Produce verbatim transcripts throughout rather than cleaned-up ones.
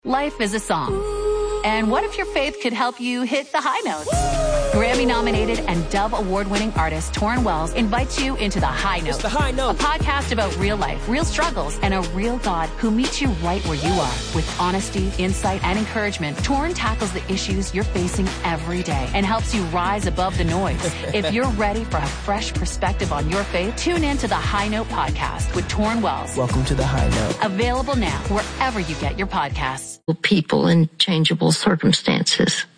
Life is a song. And what if your faith could help you hit the high notes? Grammy-nominated and Dove Award-winning artist Torrin Wells invites you into The High Note. It's The High Note. A podcast about real life, real struggles, and a real God who meets you right where you are. With honesty, insight, and encouragement, Torrin tackles the issues you're facing every day and helps you rise above the noise. If you're ready for a fresh perspective on your faith, tune in to The High Note podcast with Torrin Wells. Welcome to The High Note. Available now wherever you get your podcasts. People in changeable circumstances.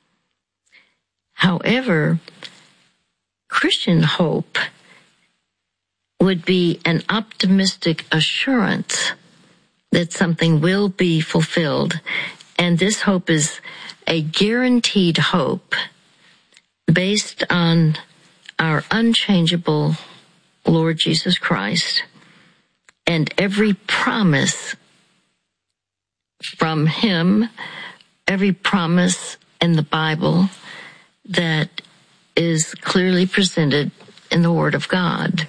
However, Christian hope would be an optimistic assurance that something will be fulfilled, and this hope is a guaranteed hope based on our unchangeable Lord Jesus Christ and every promise from Him, every promise in the Bible that is clearly presented in the Word of God.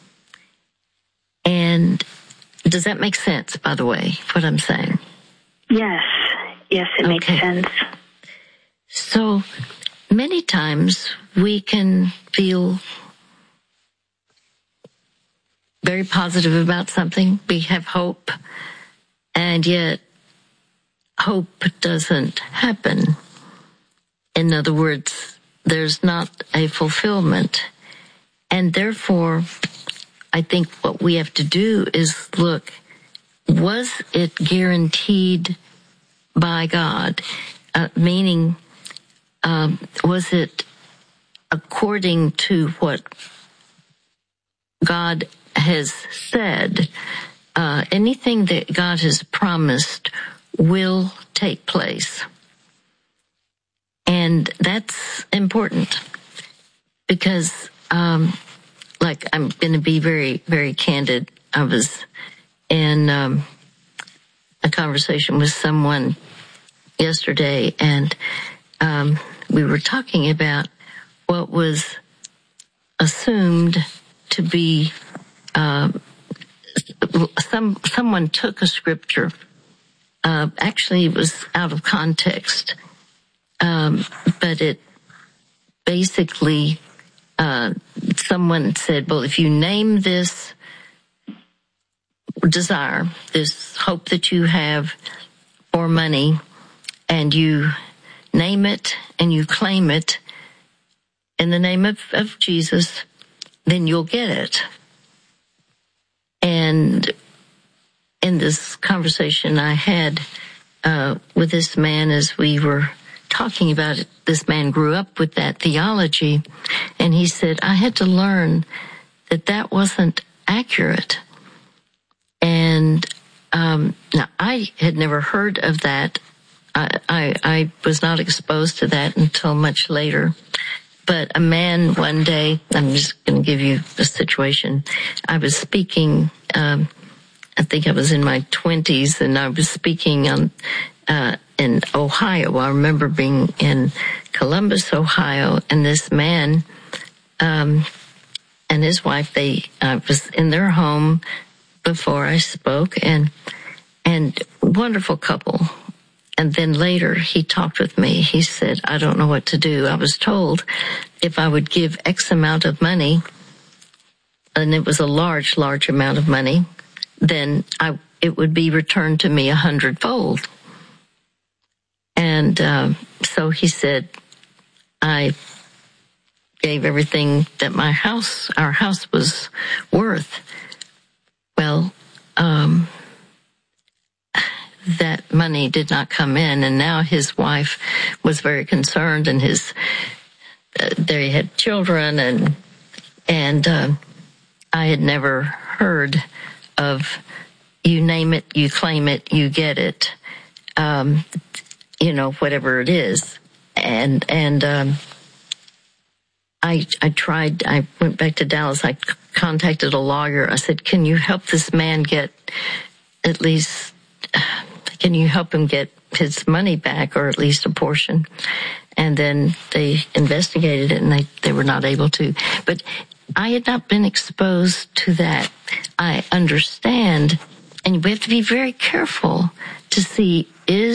And does that make sense, by the way, what I'm saying? Yes. Yes, it makes Okay. sense. So many times we can feel very positive about something. We have hope, and yet hope doesn't happen. In other words, there's not a fulfillment. And therefore, I think what we have to do is look, was it guaranteed by God? Uh, meaning, um, was it according to what God has said? Uh, anything that God has promised will take place. And that's important because, um, like, I'm going to be very, very candid. I was in um, a conversation with someone yesterday, and um, we were talking about what was assumed to be uh, some someone took a scripture. Uh, actually, it was out of context. Um, but it basically, uh, someone said, well, if you name this desire, this hope that you have for money, and you name it and you claim it in the name of, of Jesus, then you'll get it. And in this conversation I had uh, with this man as we were talking about it, this man grew up with that theology, and he said, I had to learn that that wasn't accurate. And um, now, I had never heard of that. I, I, I was not exposed to that until much later. But a man one day, I'm just going to give you the situation. I was speaking, um, I think I was in my twenties, and I was speaking on uh in Ohio. I remember being in Columbus, Ohio, and this man um and his wife, they I was in their home before I spoke, and and wonderful couple. And then later he talked with me. He said, I don't know what to do. I was told if I would give X amount of money, and it was a large, large amount of money, then I it would be returned to me a hundredfold. And um, so he said, I gave everything that my house, our house was worth. Well, um, that money did not come in, and now his wife was very concerned, and his, uh, they had children, and, and uh, I had never heard of you name it, you claim it, you get it. Um, you know, whatever it is. And, and, um, I, I tried, I went back to Dallas. I contacted a lawyer. I said, can you help this man get at least, can you help him get his money back, or at least a portion? And then they investigated it, and they, they were not able to. But I had not been exposed to that. I understand, and we have to be very careful to see, is